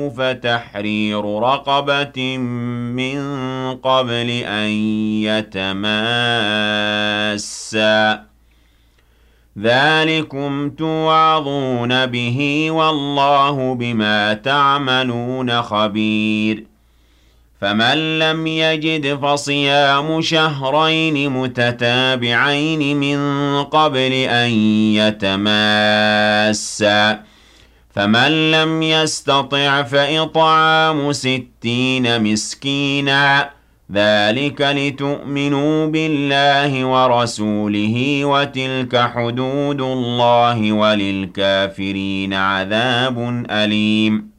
فتحرير رقبة من قبل أن يتماسا ذلكم توعظون به والله بما تعملون خبير فمن لم يجد فصيام شهرين متتابعين من قبل أن يتماسا فمن لم يستطع فإطعام 60 مسكينا ذلك لتؤمنوا بالله ورسوله وتلك حدود الله وللكافرين عذاب أليم